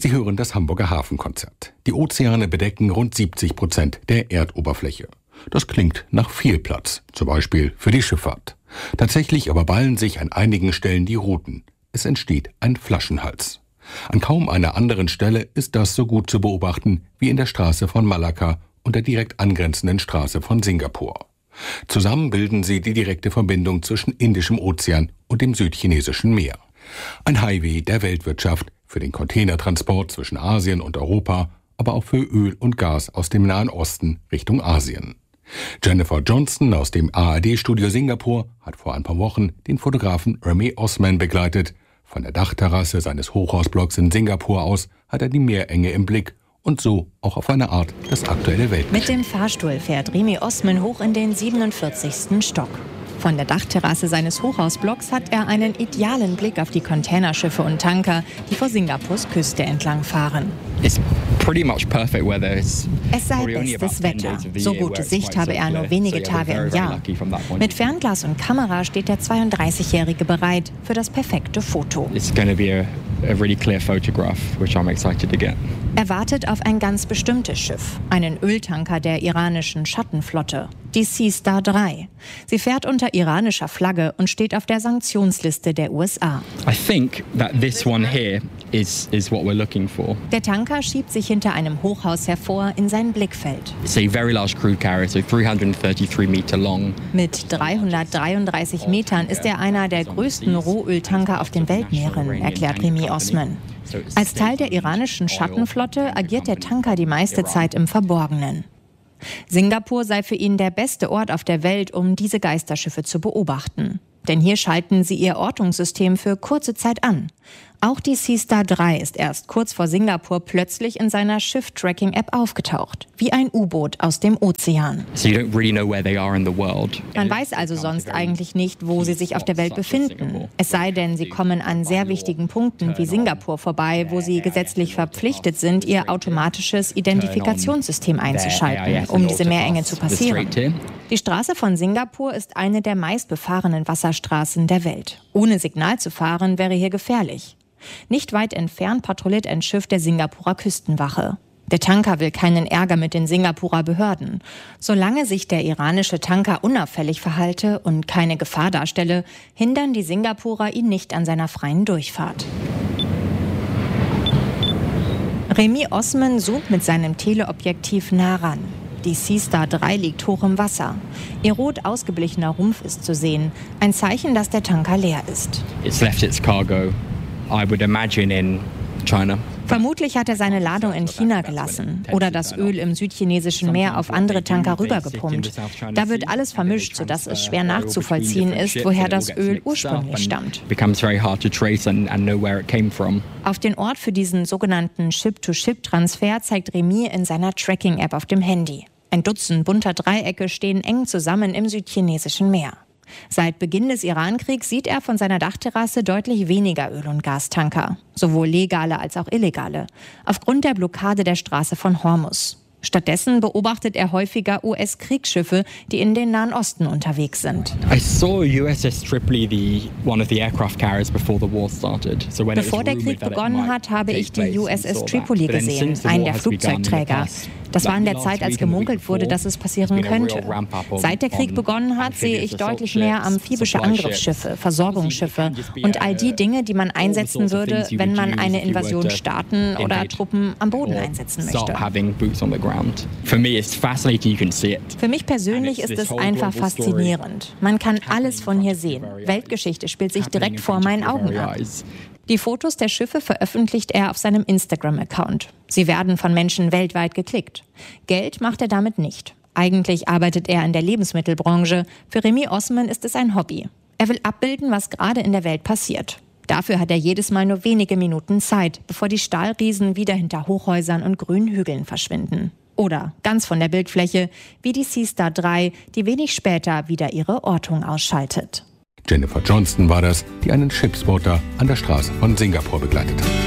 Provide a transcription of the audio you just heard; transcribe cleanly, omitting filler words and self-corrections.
Sie hören das Hamburger Hafenkonzert. Die Ozeane bedecken rund 70% der Erdoberfläche. Das klingt nach viel Platz, zum Beispiel für die Schifffahrt. Tatsächlich aber ballen sich an einigen Stellen die Routen. Es entsteht ein Flaschenhals. An kaum einer anderen Stelle ist das so gut zu beobachten wie in der Straße von Malakka und der direkt angrenzenden Straße von Singapur. Zusammen bilden sie die direkte Verbindung zwischen Indischem Ozean und dem Südchinesischen Meer. Ein Highway der Weltwirtschaft für den Containertransport zwischen Asien und Europa, aber auch für Öl und Gas aus dem Nahen Osten Richtung Asien. Jennifer Johnston aus dem ARD-Studio Singapur hat vor ein paar Wochen den Fotografen Remy Osman begleitet. Von der Dachterrasse seines Hochhausblocks in Singapur aus hat er die Meerenge im Blick und so auch auf eine Art das aktuelle Weltgeschehen. Mit dem Fahrstuhl fährt Remy Osman hoch in den 47. Stock. Von der Dachterrasse seines Hochhausblocks hat er einen idealen Blick auf die Containerschiffe und Tanker, die vor Singapurs Küste entlang fahren. Es sei bestes Wetter. So gute Sicht habe er nur wenige Tage im Jahr. Mit Fernglas und Kamera steht der 32-Jährige bereit für das perfekte Foto. Er wartet auf ein ganz bestimmtes Schiff, einen Öltanker der iranischen Schattenflotte, die Sea Star 3. Sie fährt unter iranischer Flagge und steht auf der Sanktionsliste der USA. Der Tanker schiebt sich hinter einem Hochhaus hervor in sein Blickfeld. Mit 333 Metern ist er einer der größten Rohöltanker auf den Weltmeeren, erklärt Remy Osman. Als Teil der iranischen Schattenflotte agiert der Tanker die meiste Zeit im Verborgenen. Singapur sei für ihn der beste Ort auf der Welt, um diese Geisterschiffe zu beobachten. Denn hier schalten sie ihr Ortungssystem für kurze Zeit an. Auch die Sea Star 3 ist erst kurz vor Singapur plötzlich in seiner Schiff-Tracking-App aufgetaucht, wie ein U-Boot aus dem Ozean. Man weiß also sonst eigentlich nicht, wo sie sich auf der Welt befinden. Es sei denn, sie kommen an sehr wichtigen Punkten wie Singapur vorbei, wo sie gesetzlich verpflichtet sind, ihr automatisches Identifikationssystem einzuschalten, um diese Meerenge zu passieren. Die Straße von Singapur ist eine der meistbefahrenen Wasserstraßen der Welt. Ohne Signal zu fahren wäre hier gefährlich. Nicht weit entfernt patrouilliert ein Schiff der Singapurer Küstenwache. Der Tanker will keinen Ärger mit den Singapurer Behörden. Solange sich der iranische Tanker unauffällig verhalte und keine Gefahr darstelle, hindern die Singapurer ihn nicht an seiner freien Durchfahrt. Remy Osman zoomt mit seinem Teleobjektiv nah ran. Die Sea Star 3 liegt hoch im Wasser. Ihr rot ausgeblichener Rumpf ist zu sehen. Ein Zeichen, dass der Tanker leer ist. Vermutlich hat er seine Ladung in China gelassen oder das Öl im südchinesischen Meer auf andere Tanker rübergepumpt. Da wird alles vermischt, sodass es schwer nachzuvollziehen ist, woher das Öl ursprünglich stammt. Auf den Ort für diesen sogenannten Ship-to-Ship-Transfer zeigt Remy in seiner Tracking-App auf dem Handy. Ein Dutzend bunter Dreiecke stehen eng zusammen im südchinesischen Meer. Seit Beginn des Irankriegs sieht er von seiner Dachterrasse deutlich weniger Öl- und Gastanker, sowohl legale als auch illegale, aufgrund der Blockade der Straße von Hormuz. Stattdessen beobachtet er häufiger US-Kriegsschiffe, die in den Nahen Osten unterwegs sind. Bevor der Krieg begonnen hat, habe ich die USS Tripoli gesehen, einen der Flugzeugträger. Das war in der Zeit, als gemunkelt wurde, dass es passieren könnte. Seit der Krieg begonnen hat, sehe ich deutlich mehr amphibische Angriffsschiffe, Versorgungsschiffe und all die Dinge, die man einsetzen würde, wenn man eine Invasion starten oder Truppen am Boden einsetzen möchte. Für mich persönlich ist es einfach faszinierend. Man kann alles von hier sehen. Weltgeschichte spielt sich direkt vor meinen Augen ab. Die Fotos der Schiffe veröffentlicht er auf seinem Instagram-Account. Sie werden von Menschen weltweit geklickt. Geld macht er damit nicht. Eigentlich arbeitet er in der Lebensmittelbranche. Für Remy Osman ist es ein Hobby. Er will abbilden, was gerade in der Welt passiert. Dafür hat er jedes Mal nur wenige Minuten Zeit, bevor die Stahlriesen wieder hinter Hochhäusern und grünen Hügeln verschwinden. Oder ganz von der Bildfläche, wie die Sea Star 3, die wenig später wieder ihre Ortung ausschaltet. Jennifer Johnston war das, die einen Schiffsboater an der Straße von Singapur begleitet hat.